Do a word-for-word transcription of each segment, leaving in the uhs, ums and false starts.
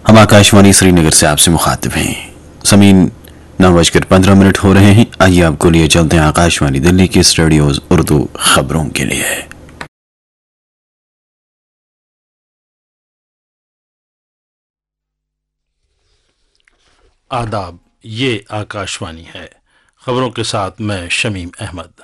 ہم آکاشوانی سری نگر سے آپ سے مخاطب ہیں. سمین نو بج کر پندرہ منٹ ہو رہے ہیں. آئیے آپ کو لیے چلتے ہیں آکاشوانی دلی کی اسٹوڈیوز اردو خبروں کے لیے. آداب، یہ آکاشوانی ہے. خبروں کے ساتھ میں شمیم احمد.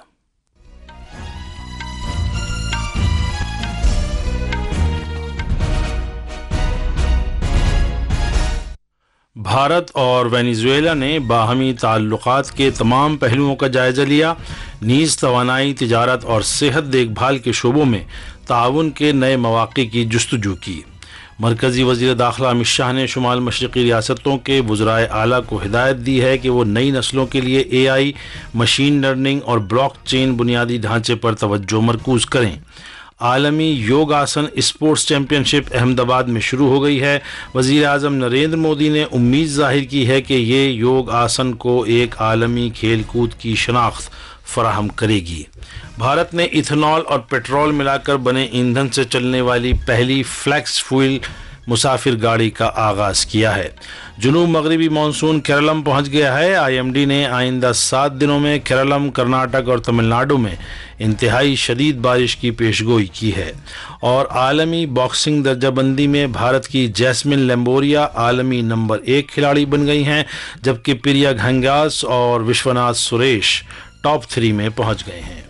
بھارت اور وینیزویلا نے باہمی تعلقات کے تمام پہلوؤں کا جائزہ لیا. نیز توانائی، تجارت اور صحت دیکھ بھال کے شعبوں میں تعاون کے نئے مواقع کی جستجو کی. مرکزی وزیر داخلہ امت شاہ نے شمال مشرقی ریاستوں کے وزرائے اعلیٰ کو ہدایت دی ہے کہ وہ نئی نسلوں کے لیے اے آئی، مشین لرننگ اور بلاک چین بنیادی ڈھانچے پر توجہ مرکوز کریں. عالمی یوگ آسن اسپورٹس چیمپئن شپ احمد آباد میں شروع ہو گئی ہے. وزیر اعظم نریندر مودی نے امید ظاہر کی ہے کہ یہ یوگ آسن کو ایک عالمی کھیل کود کی شناخت فراہم کرے گی. بھارت نے ایتھنال اور پیٹرول ملا کر بنے ایندھن سے چلنے والی پہلی فلیکس فیول مسافر گاڑی کا آغاز کیا ہے. جنوب مغربی مانسون کیرالم پہنچ گیا ہے. آئی ایم ڈی نے آئندہ سات دنوں میں کیرالم، کرناٹک اور تمل ناڈو میں انتہائی شدید بارش کی پیشگوئی کی ہے. اور عالمی باکسنگ درجہ بندی میں بھارت کی جیسمن لیمبوریا عالمی نمبر ایک کھلاڑی بن گئی ہیں، جبکہ پریا گھنگاس اور وشوناتھ سریش ٹاپ تھری میں پہنچ گئے ہیں.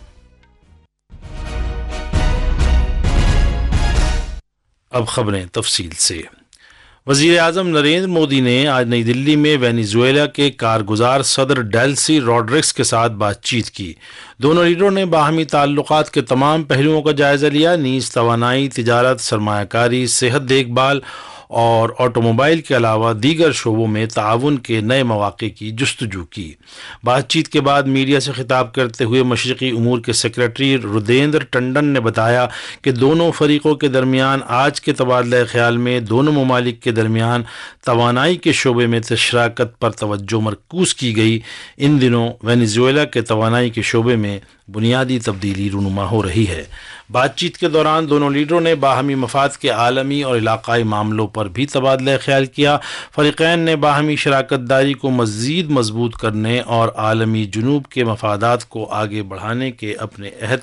اب خبریں تفصیل سے. وزیر اعظم نریندر مودی نے آج نئی دلی میں وینیزویلا کے کارگزار صدر ڈیلسی روڈرگس کے ساتھ بات چیت کی. دونوں لیڈروں نے باہمی تعلقات کے تمام پہلوؤں کا جائزہ لیا. نیز توانائی، تجارت، سرمایہ کاری، صحت دیکھ بھال اور آٹو موبائل کے علاوہ دیگر شعبوں میں تعاون کے نئے مواقع کی جستجو کی. بات چیت کے بعد میڈیا سے خطاب کرتے ہوئے مشرقی امور کے سیکرٹری رودیندر ٹنڈن نے بتایا کہ دونوں فریقوں کے درمیان آج کے تبادلہ خیال میں دونوں ممالک کے درمیان توانائی کے شعبے میں شراکت پر توجہ مرکوز کی گئی. ان دنوں وینیزویلا کے توانائی کے شعبے میں بنیادی تبدیلی رونما ہو رہی ہے. بات چیت کے دوران دونوں لیڈروں نے باہمی مفاد کے عالمی اور علاقائی معاملوں پر بھی تبادلہ خیال کیا. فریقین نے باہمی شراکت داری کو مزید مضبوط کرنے اور عالمی جنوب کے مفادات کو آگے بڑھانے کے اپنے عہد